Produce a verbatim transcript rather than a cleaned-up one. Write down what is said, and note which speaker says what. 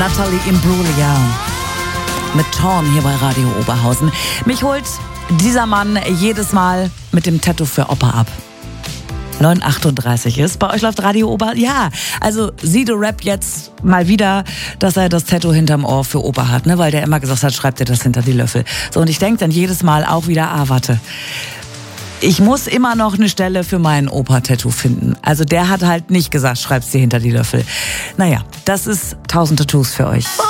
Speaker 1: Natalie Imbruglia mit Torn hier bei Radio Oberhausen. Mich holt dieser Mann jedes Mal mit dem Tattoo für Opa ab. neun achtunddreißig ist. Bei euch läuft Radio Ober... Ja, also Sido Rap jetzt mal wieder, dass er das Tattoo hinterm Ohr für Opa hat, ne? Weil der immer gesagt hat, schreibt dir das hinter die Löffel. So, und ich denke dann jedes Mal auch wieder, ah, warte. Ich muss immer noch eine Stelle für meinen Opa-Tattoo finden. Also der hat halt nicht gesagt, schreib's dir hinter die Löffel. Naja, das ist tausend Tattoos für euch.